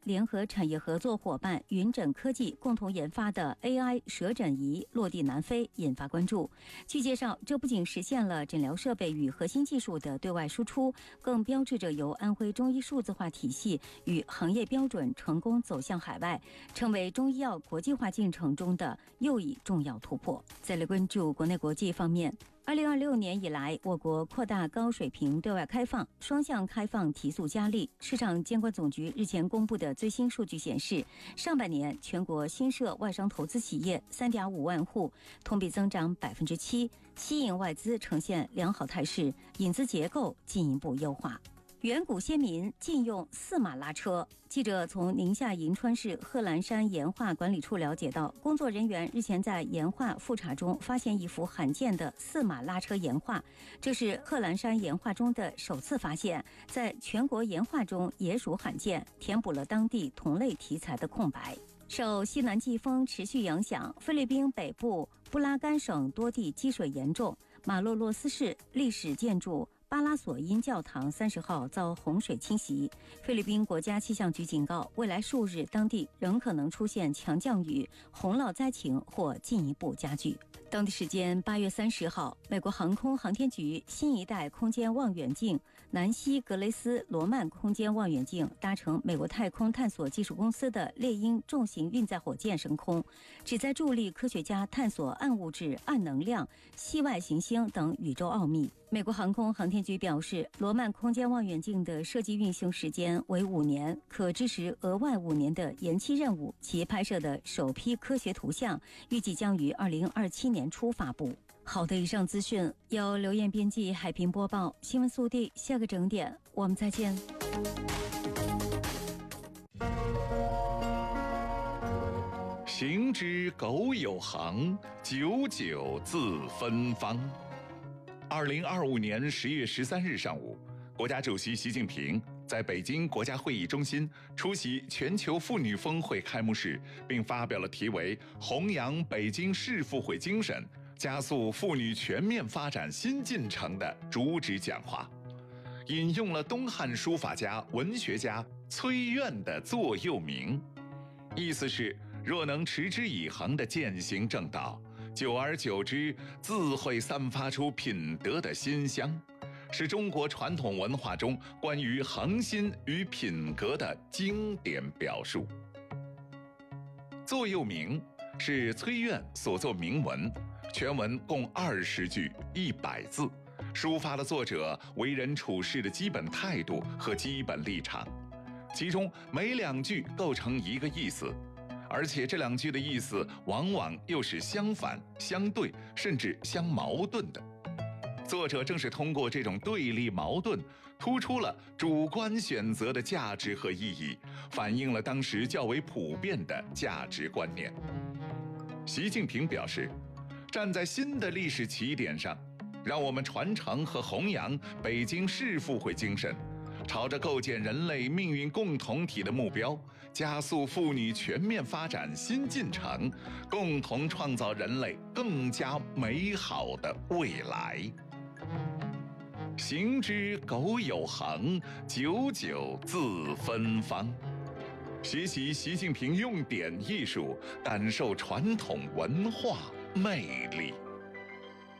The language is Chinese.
联合产业合作伙伴云诊科技共同研发的 AI 舌诊仪落地南非，引发关注。据介绍，这不仅实现了诊疗设备与核心技术的对外输出，更标志着由安徽中医数字化体系与行业标准成功走向海外，成为中医药国际化进程中的又一重要突破。再来关注国内国际方面。2026年以来，我国扩大高水平对外开放，双向开放提速加力。市场监管总局日前公布的最新数据显示，上半年全国新设外商投资企业3.5万户，同比增长7%，吸引外资呈现良好态势，引资结构进一步优化。远古先民禁用4马拉车。记者从宁夏银川市贺兰山岩画管理处了解到，工作人员日前在岩画复查中发现一幅罕见的4马拉车岩画，这是贺兰山岩画中的首次发现，在全国岩画中也属罕见，填补了当地同类题材的空白。受西南季风持续影响，菲律宾北部布拉干省多地积水严重，马洛洛斯市历史建筑巴拉索因教堂30号遭洪水侵袭。菲律宾国家气象局警告，未来数日当地仍可能出现强降雨，洪涝灾情或进一步加剧。当地时间8月30号，美国航空航天局新一代空间望远镜南希格雷斯罗曼空间望远镜搭乘美国太空探索技术公司的猎鹰重型运载火箭升空，旨在助力科学家探索暗物质、暗能量、系外行星等宇宙奥秘。美国航空航天局表示，罗曼空间望远镜的设计运行时间为5年，可支持额外5年的延期任务。其拍摄的首批科学图像预计将于2027年初发布。好的，以上资讯由刘艳编辑，海平播报。新闻速递，下个整点我们再见。 行之苟有行，久久自芬芳。2025年10月13日上午，国家主席习近平在北京国家会议中心出席全球妇女峰会开幕式，并发表了题为“弘扬北京市妇会精神，加速妇女全面发展新进程”的主旨讲话，引用了东汉书法家、文学家崔苑的座右铭，意思是：若能持之以恒地践行正道，久而久之，自会散发出品德的馨香，是中国传统文化中关于恒心与品格的经典表述。座右铭是崔苑所作铭文，全文共20句100字，抒发了作者为人处事的基本态度和基本立场，其中每2句构成一个意思，而且这2句的意思往往又是相反、相对，甚至相矛盾的。作者正是通过这种对立矛盾，突出了主观选择的价值和意义，反映了当时较为普遍的价值观念。习近平表示，站在新的历史起点上，让我们传承和弘扬北京市妇会精神，朝着构建人类命运共同体的目标，加速妇女全面发展新进程，共同创造人类更加美好的未来。行之苟有行，久久自芬芳。学习习近平用典艺术，感受传统文化魅力。